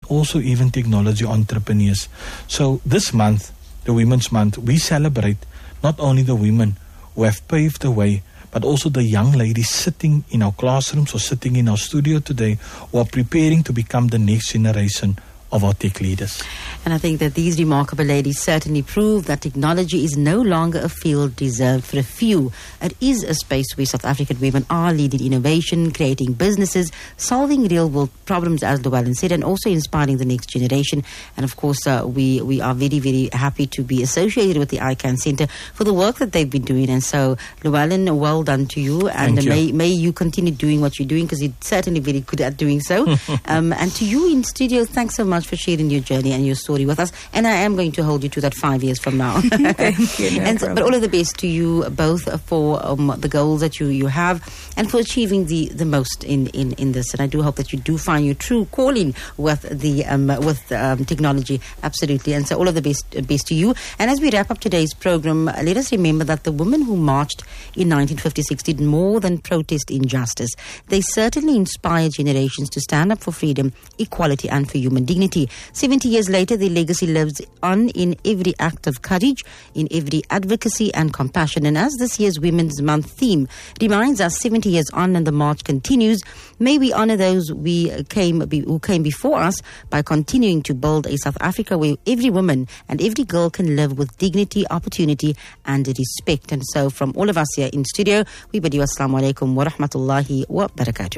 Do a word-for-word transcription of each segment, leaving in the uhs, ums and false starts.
also even technology entrepreneurs. So this month, the Women's Month, we celebrate not only the women who have paved the way, but also the young ladies sitting in our classrooms or sitting in our studio today who are preparing to become the next generation of our tech leaders. And I think that these remarkable ladies certainly prove that technology is no longer a field reserved for a few. It is a space where South African women are leading innovation, creating businesses, solving real-world problems, as Llewellyn said, and also inspiring the next generation. And of course, uh, we, we are very, very happy to be associated with the I CAN Centre for the work that they've been doing. And so, Llewellyn, well done to you. And Thank may, you. may you continue doing what you're doing, because you're certainly very good at doing so. um, and to you in studio, thanks so much for sharing your journey and your story with us. And I am going to hold you to that five years from now. Thank you. No and so, but all of the best to you both for um, the goals that you, you have and for achieving the, the most in, in, in this. And I do hope that you do find your true calling with the um, with um, technology. Absolutely. And so all of the best, best to you. And as we wrap up today's program, let us remember that the women who marched in nineteen fifty-six did more than protest injustice. They certainly inspired generations to stand up for freedom, equality, and for human dignity. seventy years later, their legacy lives on in every act of courage, in every advocacy and compassion. And as this year's Women's Month theme reminds us, seventy years on and the march continues, may we honour those we came who came before us by continuing to build a South Africa where every woman and every girl can live with dignity, opportunity and respect. And so from all of us here in studio, we bid you assalamu alaikum wa rahmatullahi wa barakatuh.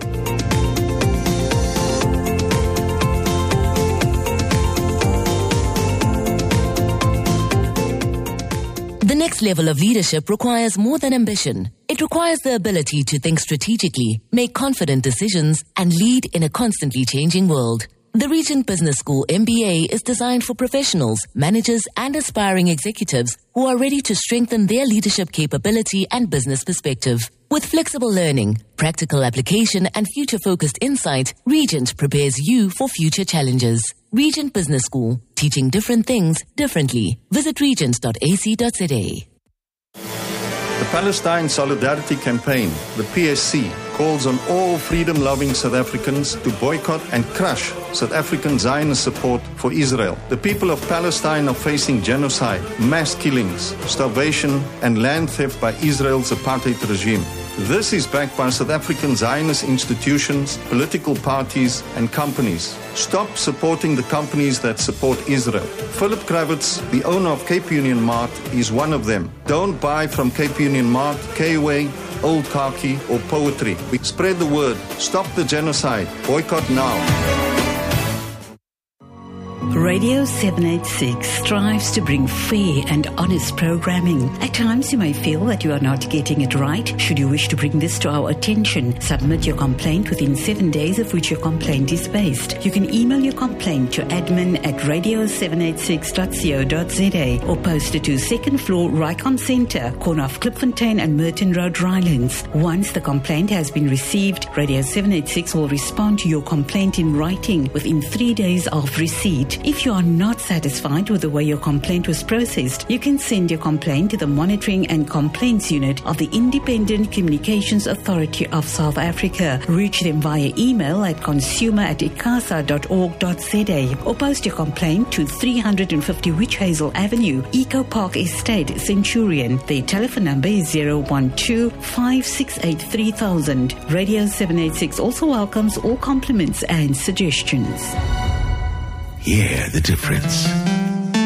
The next level of leadership requires more than ambition. It requires the ability to think strategically, make confident decisions, and lead in a constantly changing world. The Regent Business School M B A is designed for professionals, managers, and aspiring executives who are ready to strengthen their leadership capability and business perspective. With flexible learning, practical application, and future-focused insight, Regent prepares you for future challenges. Regent Business School, teaching different things differently. Visit regent dot a c dot z a. The Palestine Solidarity Campaign, the P S C, calls on all freedom-loving South Africans to boycott and crush South African Zionist support for Israel. The people of Palestine are facing genocide, mass killings, starvation, and land theft by Israel's apartheid regime. This is backed by South African Zionist institutions, political parties, and companies. Stop supporting the companies that support Israel. Philip Kravitz, the owner of Cape Union Mart, is one of them. Don't buy from Cape Union Mart, K-Way, Old Khaki, or Poetry. We spread the word. Stop the genocide. Boycott now. Radio seven eighty-six strives to bring fair and honest programming. At times you may feel that you are not getting it right. Should you wish to bring this to our attention, submit your complaint within seven days of which your complaint is based. You can email your complaint to admin at radio seven eighty-six dot co dot za or post it to second floor Rycon Centre, corner of Klipfontein and Merton Road, Rylands. Once the complaint has been received, Radio seven eighty-six will respond to your complaint in writing within three days of receipt. If you are not satisfied with the way your complaint was processed, you can send your complaint to the Monitoring and Complaints Unit of the Independent Communications Authority of South Africa. Reach them via email at consumer at icasa dot org dot za or post your complaint to three hundred fifty Witch Hazel Avenue, Eco Park Estate, Centurion. Their telephone number is zero one two, five six eight, three thousand. Radio seven eighty-six also welcomes all compliments and suggestions. Hear the difference.